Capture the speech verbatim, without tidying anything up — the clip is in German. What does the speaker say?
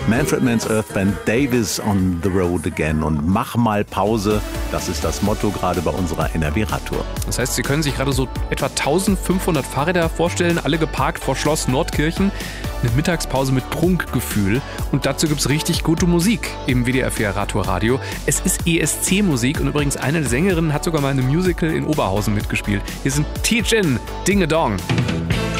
Manfred Mann's Earth Band, Davis on the Road Again. Und mach mal Pause, das ist das Motto gerade bei unserer N R W-Radtour. Das heißt, Sie können sich gerade so etwa eintausendfünfhundert Fahrräder vorstellen, alle geparkt vor Schloss Nordkirchen. Eine Mittagspause mit Prunkgefühl. Und dazu gibt es richtig gute Musik im W D R vier Radtour Radio. Es ist E S C-Musik und übrigens eine der Sängerinnen hat sogar mal in einem Musical in Oberhausen mitgespielt. Hier sind T J N, Dinge Dong.